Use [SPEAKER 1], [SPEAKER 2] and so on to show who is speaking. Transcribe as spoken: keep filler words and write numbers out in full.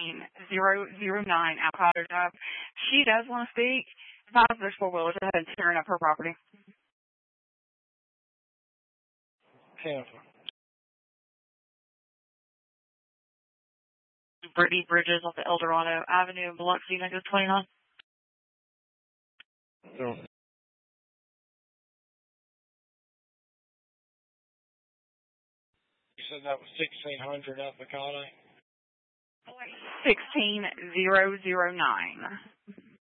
[SPEAKER 1] zero zero nine Avocado Drive. She does want to speak. Advise there's four wheelers ahead and tearing up her property.
[SPEAKER 2] Cancel.
[SPEAKER 1] Brittany Bridges off the Eldorado Avenue in Biloxi, negative twenty-nine.
[SPEAKER 2] So, you said that was sixteen hundred Avocado?
[SPEAKER 1] sixteen zero zero nine.